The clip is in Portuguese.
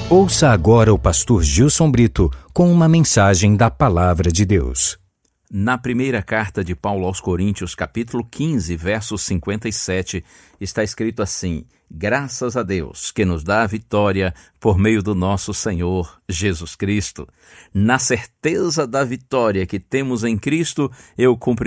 Ouça agora o pastor Gilson Brito com uma mensagem da Palavra de Deus. Na primeira carta de Paulo aos Coríntios, capítulo 15, verso 57, está escrito assim: graças a Deus que nos dá a vitória por meio do nosso Senhor Jesus Cristo. Na certeza da vitória que temos em Cristo, eu cumprirei